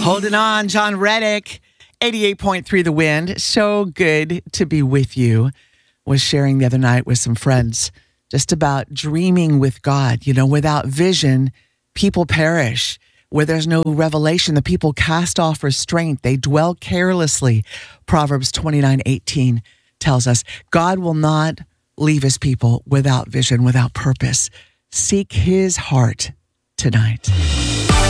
Holding on, John Reddick, 88.3 The Wind. So good to be with you. Was sharing the other night with some friends just about dreaming with God. You know, without vision, people perish. Where there's no revelation, the people cast off restraint. They dwell carelessly. Proverbs 29:18 tells us God will not leave his people without vision, without purpose. Seek his heart tonight.